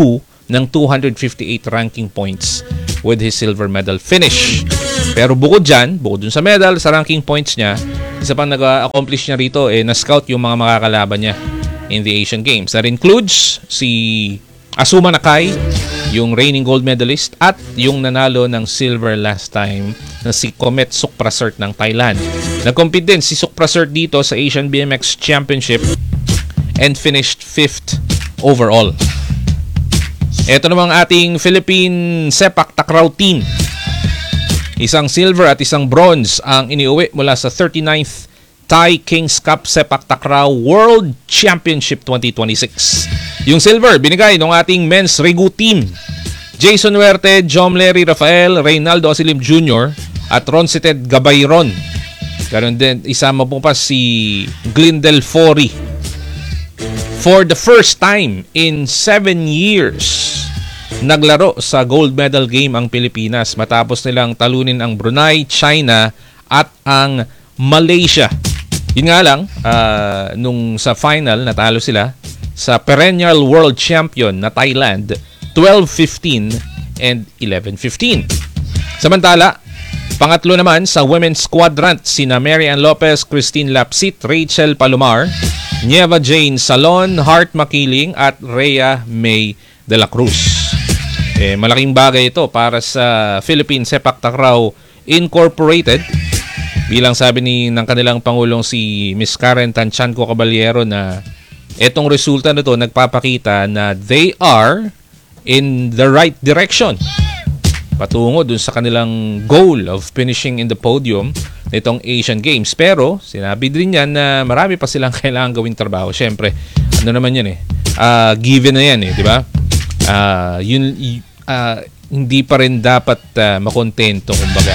ng 258 ranking points with his silver medal finish. Pero bukod dun sa medal, sa ranking points niya, isa pang nag-accomplish niya rito, na-scout yung mga makakalaban niya in the Asian Games. That includes si Azuma Nakai, yung reigning gold medalist, at yung nanalo ng silver last time na si Comet Sukprasert ng Thailand. Nag-compete din si Sukprasert dito sa Asian BMX Championship and finished 5th overall. Ito namang ating Philippine Sepak Takraw team. Isang silver at isang bronze ang iniuwi mula sa 39th Thai Kings Cup Sepak Takraw World Championship 2026. Yung silver, binigay ng ating men's Regu team. Jason Huerte, Jom Larry Rafael, Reynaldo Asilim Jr. at Roncited Gabayron. Ganon din, isama po pa si Glindel Fori. For the first time in 7 years, naglaro sa gold medal game ang Pilipinas matapos nilang talunin ang Brunei, China at ang Malaysia. Yun nga lang, nung sa final, natalo sila sa perennial world champion na Thailand, 12-15 and 11-15. Samantala, pangatlo naman sa women's quadrant, sina Mary Ann Lopez, Christine Lapsit, Rachel Palomar, Nieva Jane Salon, Hart Makiling at Rhea May de la Cruz. Malaking bagay ito para sa Philippine Sepak Takraw Incorporated. Bilang sabi ng kanilang Pangulong si Ms. Karen Tanchanco Caballero na etong resulta na ito nagpapakita na they are in the right direction patungo dun sa kanilang goal of finishing in the podium nitong Asian Games. Pero sinabi din yan na marami pa silang kailangan gawing trabaho. Siyempre, ano naman yan given na yan di ba? Hindi pa rin dapat makontento, kumbaga.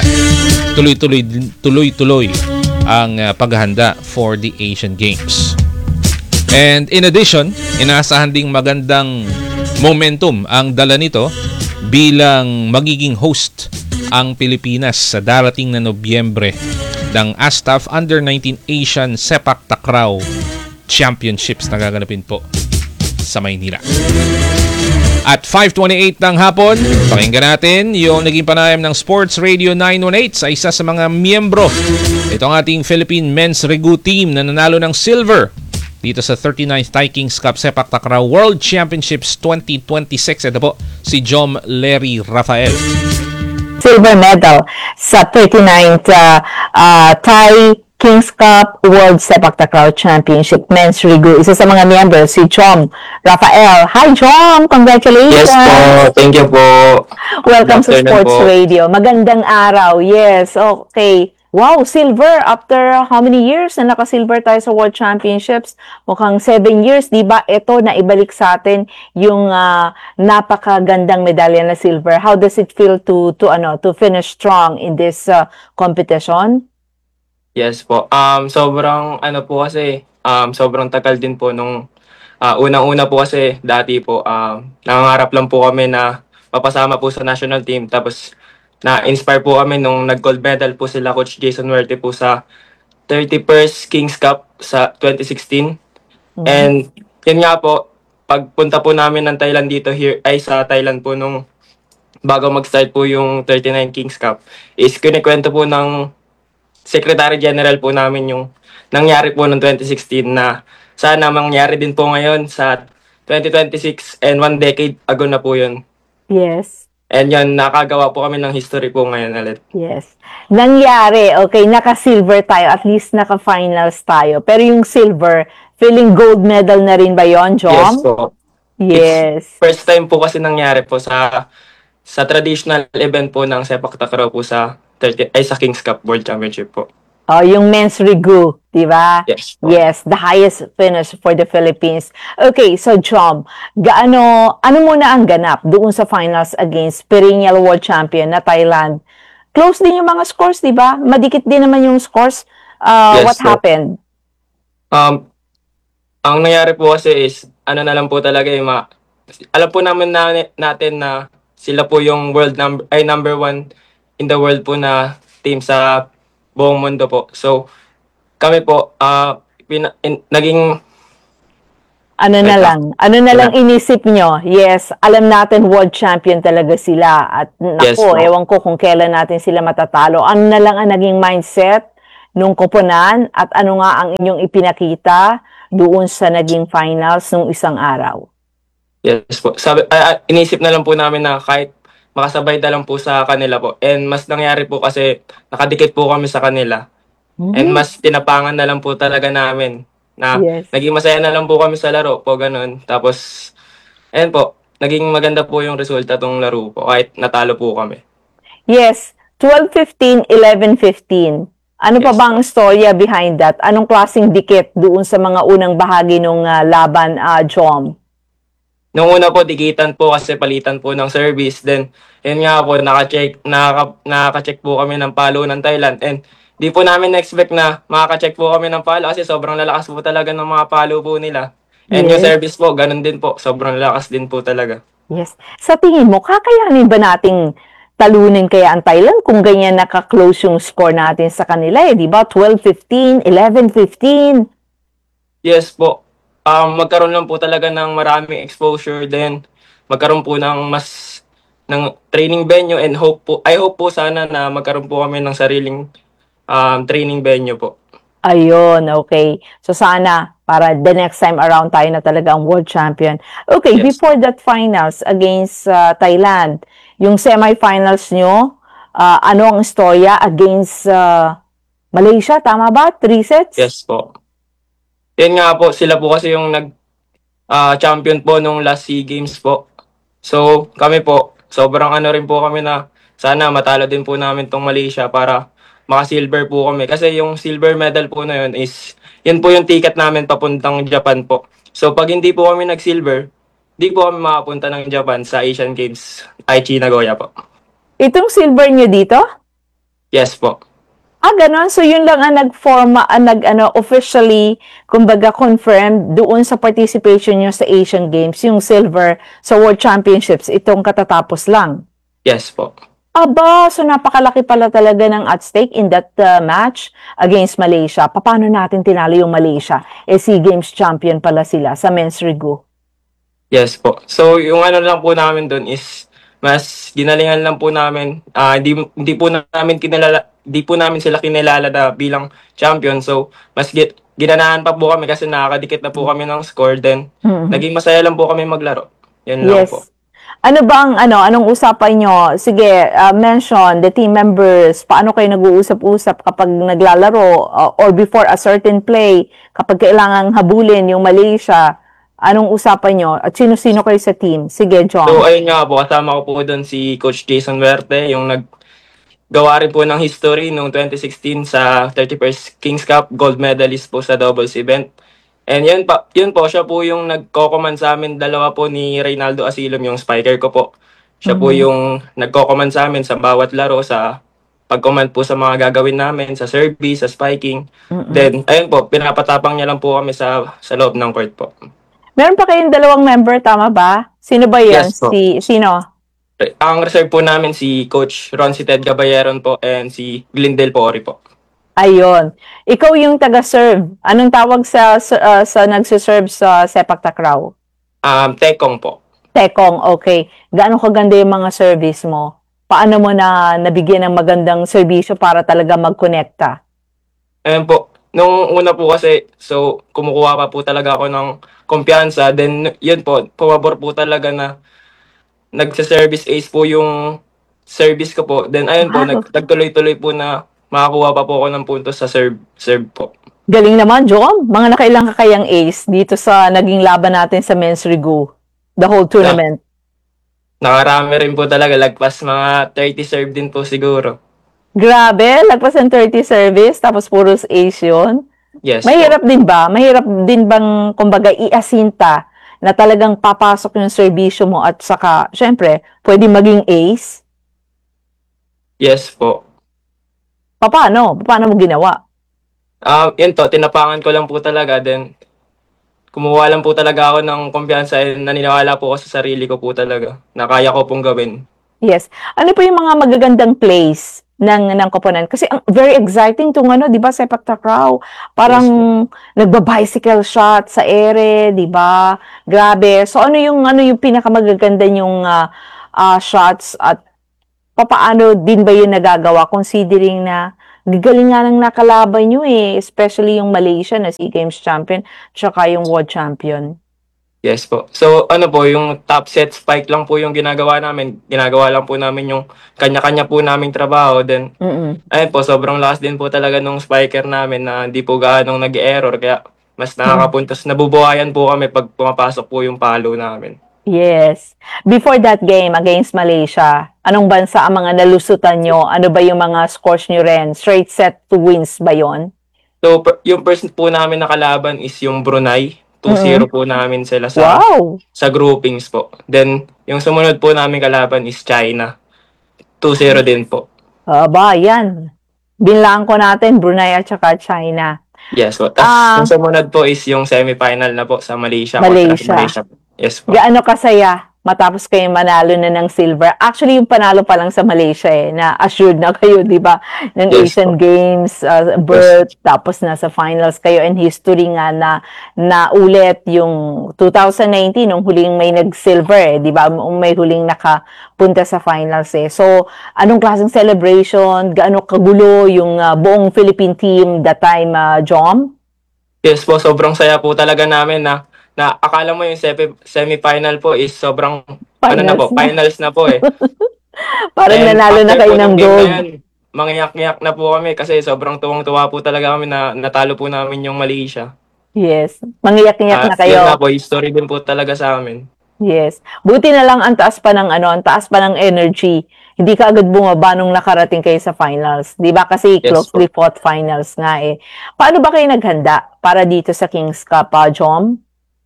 Tuloy-tuloy ang paghahanda for the Asian Games. And in addition, inaasahan ding magandang momentum ang dala nito bilang magiging host ang Pilipinas sa darating na Nobyembre ng ASTAF Under-19 Asian Sepak Takraw Championships na gaganapin po sa Maynila. At 5:28 ng hapon, pakinggan natin yung naging panayam ng Sports Radio 918 sa isa sa mga miyembro. Ito ang ating Philippine Men's Regu team na nanalo ng silver dito sa 39th Thai Kings Cup Sepak Takraw World Championships 2026. Ito po si Jom Larry Rafael. Silver medal sa 39th Thai Kings Cup World Sepak Takraw Championship Men's Regu. Isa sa mga miyembro, si Jom Rafael. Hi, Jom! Congratulations! Yes po. Thank you po. Welcome sa Sports po. Radio. Magandang araw. Yes, okay. Wow, silver after how many years na naka-silver tayo sa World Championships? Mukhang 7 years, di ba? Ito na ibalik sa atin yung napakagandang medalya na silver. How does it feel to finish strong in this competition? Yes po. Sobrang po kasi, sobrang tagal din po nung unang-una po kasi dati po, nangangarap lang po kami na mapasama po sa national team. Tapos na-inspire po kami nung nag-gold medal po sila Coach Jason Huerte po sa 31st Kings Cup sa 2016. And yun nga po, pagpunta po namin ng Thailand dito sa Thailand po nung bago mag-start po yung 39 Kings Cup, is kinikwento po ng Secretary General po namin yung nangyari po noong 2016 na sana mangyari din po ngayon sa 2026 and 1 decade ago na po yun. Yes. And yun, nakagawa po kami ng history po ngayon ulit. Yes. Nangyari, okay, naka-silver tayo, at least naka-finals tayo. Pero yung silver, feeling gold medal na rin ba yun, Jom? Yes po. Yes. It's first time po kasi nangyari po sa traditional event po ng Sepak Takraw po sa Kings Cup World Championship po. Oh, yung men's regu, di ba? Yes. Yes, the highest finish for the Philippines. Okay, so Jom, ano muna ang ganap doon sa finals against perennial world champion na Thailand? Close din yung mga scores, di ba? Madikit din naman yung scores. Yes, what happened? Ang nangyari po kasi is, na lang po talaga alam po namin natin na sila po yung number 1 in the world po na team sa buong mundo po. So, kami po, naging Ano na lang? Ano na lang inisip nyo? Yes, alam natin world champion talaga sila. At Yes, nako, ma'am. ewan ko kung kailan natin sila matatalo. Ano na lang ang naging mindset nung koponan at ano nga ang inyong ipinakita doon sa naging finals nung isang araw? Yes po. Inisip na lang po namin na kahit makasabay na lang po sa kanila po. And mas nangyari po kasi nakadikit po kami sa kanila. And mas tinapangan na lang po talaga namin na Yes. naging masaya na lang po kami sa laro po, ganun. Tapos, ayun po, naging maganda po yung resulta tong laro po kahit natalo po kami. Yes, 12-15, 11-15. Ano pa bang storya behind that? Anong klaseng dikit doon sa mga unang bahagi ng laban, Jom? Nung una po, dikitan po kasi palitan po ng service. Then, yun nga po, naka-check po kami ng palo ng Thailand. And di po namin na-expect na makaka-check po kami ng palo kasi sobrang lalakas po talaga ng mga palo po nila. And yung Yes. service po, ganun din po. Sobrang lalakas din po talaga. Yes. Sa tingin mo, kakayanin ba nating talunin kaya ang Thailand kung ganyan naka-close yung score natin sa kanila eh, di ba? 12-15, 11-15. Yes po. Magkaroon lang po talaga ng maraming exposure din. Magkaroon po ng training venue and I hope po sana na magkaroon po kami ng sariling training venue po. Ayun, okay. So sana, para the next time around tayo na talaga ang world champion. Okay, Yes. before that finals against Thailand, yung semifinals nyo, ano ang istorya against Malaysia, tama ba? 3 sets? Yes po. Yan nga po, sila po kasi yung champion po nung last SEA Games po. So kami po, sobrang ano rin po kami na sana matalo din po namin tong Malaysia para maka-silver po kami. Kasi yung silver medal po na yun yun po yung ticket namin papuntang Japan po. So pag hindi po kami nag-silver, di po kami makapunta ng Japan sa Asian Games, Aichi, Nagoya po. Itong silver nyo dito? Yes po. Ganon. So, yun lang ang officially, kumbaga, confirmed doon sa participation nyo sa Asian Games, yung silver sa World Championships, itong katatapos lang. Yes po. Aba, so napakalaki pala talaga ng at stake in that match against Malaysia. Paano natin tinalo yung Malaysia? SEA Games champion pala sila sa men's regu. Yes po. So, yung ano lang po namin doon is mas ginalingan lang po namin. Di po namin sila kinilala na bilang champion. So, mas ginanahan pa po kami kasi nakakadikit na po kami ng score. Then, naging masaya lang po kami maglaro. Yan lang po. Ano bang, anong usapan nyo? Sige, mention the team members. Paano kayo nag-uusap-usap kapag naglalaro or before a certain play, kapag kailangang habulin yung Malaysia? Anong usapan nyo? At sino-sino kayo sa team? Sige, John. So, ayun nga po, kasama ko po doon si Coach Jason Werte, yung naggawa rin po ng history noong 2016 sa 31st Kings Cup, gold medalist po sa doubles event. And yun po, siya po yung nagko-command sa amin, dalawa po ni Reynaldo Asilom, yung spiker ko po. Siya po yung nagko-command sa amin sa bawat laro, sa pag-command po sa mga gagawin namin, sa service, sa spiking. Then, ayun po, pinapatapang niya lang po kami sa loob ng court po. Meron pa kayong dalawang member, tama ba? Sino ba yan? Yes po. Sino? Ang reserve po namin si Coach Ron Ted Gabayeron po and si Glendale Pori po. Ayun. Ikaw yung taga-serve. Anong tawag sa nagsiserve sa sepak takraw? Tekong po. Tekong, okay. Gaano kaganda yung mga service mo? Paano mo na nabigyan ng magandang serbisyo para talaga mag-connecta? Ayun po. Nung una po kasi, so kumukuha pa po talaga ako ng kumpiyansa. Then yun po, pumabor po talaga na nagsa-service ace po yung service ko po. Then ayun po, nagtuloy-tuloy po na makakuha pa po ako ng puntos sa serve po. Galing naman, Jom. Mga nakailang kakayang ace dito sa naging laban natin sa men's regu. The whole tournament. Nakarami rin po talaga. Lagpas mga 30 serve din po siguro. Grabe, lagpas ng 30 service, tapos puros ace yun. Yes. Mahirap din ba? Mahirap din bang, kumbaga, iasinta na talagang papasok yung serbisyo mo at saka, syempre, pwede maging ace? Yes po. Paano? Paano mo ginawa? Yun to, tinapangan ko lang po talaga. Then, kumuha lang po talaga ako ng kumpiyansa and naniniwala po ako sa sarili ko po talaga na kaya ko pong gawin. Yes. Ano po yung mga magagandang plays ng koponan. Kasi ang very exciting tong ano, 'di ba, sepak takraw. Parang nagba-bicycle shot sa ere, 'di ba? Grabe. So ano yung pinakamagaganda yung shots at papaano din ba yun nagagawa considering na gagaling nga ng nakalaban nyo especially yung Malaysia na SEA Games champion tsaka yung world champion. Yes po. So ano po, yung top set spike lang po yung ginagawa namin. Ginagawa lang po namin yung kanya-kanya po naming trabaho. Then, ayun po, sobrang lakas din po talaga nung spiker namin na hindi po gaanong nag-error. Kaya mas nakakapuntos. Nabubuhayan po kami pag pumapasok po yung palo namin. Yes. Before that game against Malaysia, anong bansa ang mga nalusutan nyo? Ano ba yung mga scores nyo rin? Straight set to wins ba yon? So, yung first po namin nakalaban is yung Brunei. 2-0 po namin sila sa groupings po. Then, yung sumunod po namin kalaban is China. 2-0 din po. Aba, yan. Binlang ko natin, Brunei at saka China. Yes po. Tapos, yung sumunod po is yung semifinal na po sa Malaysia. Malaysia. Yes po. Gaano kasaya matapos kayo manalo na ng silver? Actually, yung panalo pa lang sa Malaysia na assured na kayo, di ba? Ng Asian Games, berth, tapos nasa finals kayo and history nga na ulit yung 2019, nung huling may nag-silver di ba? May huling nakapunta sa finals So, anong klaseng celebration? Gaano kagulo yung buong Philippine team that time, Jom? Yes po, sobrang saya po talaga namin na akala mo yung semifinal po is sobrang finals na po Parang nanalo na kayo ng gold. Mangyak-ngyak na po kami kasi sobrang tuwang-tuwa po talaga kami na natalo po namin yung Malaysia. Yes, mangyak-ngyak na kayo. Yun nga po, history din po talaga sa amin. Yes. Buti na lang ang taas pa ng energy. Hindi ka agad bumaba nung nakarating kayo sa finals. 'Di ba? Kasi closely fought finals nga Paano ba kayo naghanda para dito sa Kings Cup, Jom?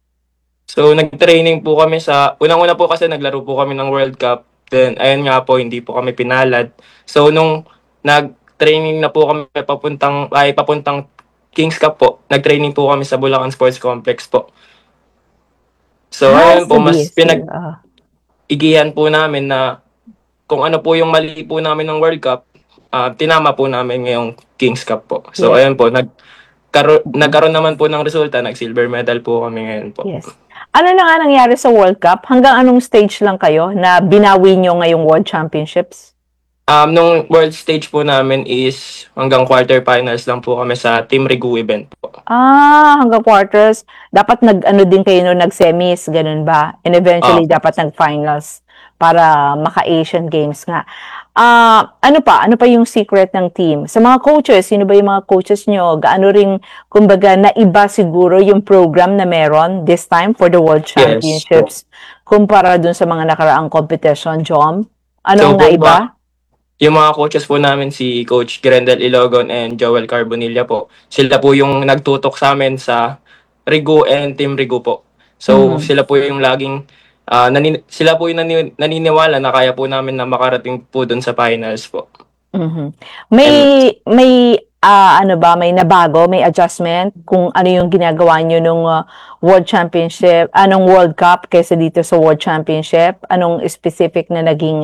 So, nag-training po kami unang-una po kasi naglaro po kami ng World Cup. Then, ayun nga po, hindi po kami pinalad. So, nung nag-training na po kami papuntang Kings Cup po, nag-training po kami sa Bulacan Sports Complex po. So, ayun po, mas pinag-igihan po namin na kung ano po yung mali po namin ng World Cup, tinama po namin ngayong Kings Cup po. So, ayun po, nagkaroon naman po ng resulta, nag-silver medal po kami ngayon po. Yes. Ano na nga nangyari sa World Cup? Hanggang anong stage lang kayo na binawi nyo ngayong World Championships? Nung world stage po namin is hanggang quarterfinals lang po kami sa Team Rigu event po. Hanggang quarters. Dapat din kayo nag-semis, ganun ba? And eventually dapat nag-finals para maka-Asian Games nga. Ano pa yung secret ng team? Sa mga coaches, sino ba yung mga coaches nyo? Gaano ring, kumbaga, naiba siguro yung program na meron this time for the World Championships kumpara dun sa mga nakaraang competition, Jom? Ano ang naiba? Yung mga coaches po namin, si Coach Grendel Ilogon and Joel Carbonilla po, sila po yung nagtutok sa amin sa Rigu and Team Rigu po. So, sila po yung laging sila po yung naniniwala na kaya po namin na makarating po dun sa finals po. May may nabago, may adjustment kung ano yung ginagawa nyo nung World Championship, anong World Cup kaysa dito sa World Championship? Anong specific na naging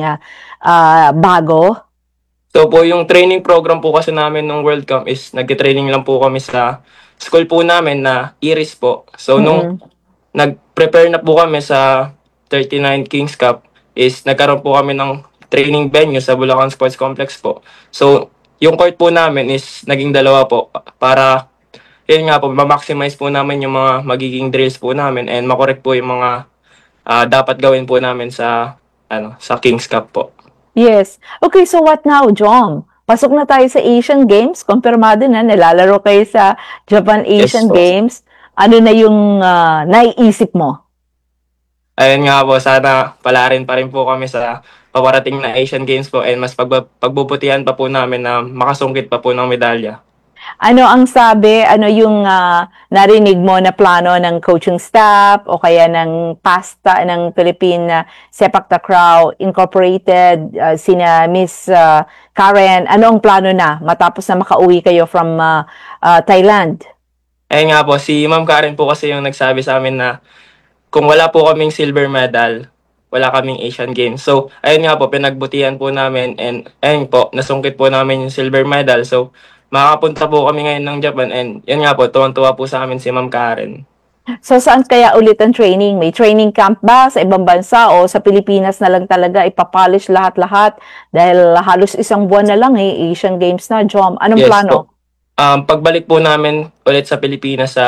bago? So po, yung training program po kasi namin nung World Cup is nag-training lang po kami sa school po namin na Iris po. So nung nag-prepare na po kami sa 39 Kings Cup is nagkaroon po kami ng training venue sa Bulacan Sports Complex po. So, yung court po namin is naging dalawa po para, yun nga po, ma-maximize po namin yung mga magiging drills po namin and makorek po yung mga dapat gawin po namin sa Kings Cup po. Yes. Okay, so what now, Jom? Pasok na tayo sa Asian Games. Kumpirmado na, nalalaro kayo sa Japan Asian Games. Ano na yung naiisip mo? Ayun nga po, sana palarin pa rin po kami sa paparating na Asian Games po and mas pagbubutihan pa po namin na makasungkit pa po ng medalya. Ano ang sabi, ano yung narinig mo na plano ng coaching staff o kaya ng PASTA ng Philippine Sepak Takraw Incorporated, sina Miss Karen, ano ang plano na matapos na makauwi kayo from Thailand? Ayun nga po, si Ma'am Karen po kasi yung nagsabi sa amin na kung wala po kaming silver medal, wala kaming Asian Games. So, ayun nga po, pinagbutihan po namin and ayun po, nasungkit po namin yung silver medal. So, makakapunta po kami ngayon ng Japan and yun nga po, tuwang-tuwa po sa amin si Ma'am Karen. So saan kaya ulit ang training? May training camp ba sa ibang bansa o sa Pilipinas na lang talaga ipapolish lahat-lahat? Dahil halos isang buwan na lang Asian Games na, Jom. Anong Yes plano? po. Pagbalik po namin ulit sa Pilipinas sa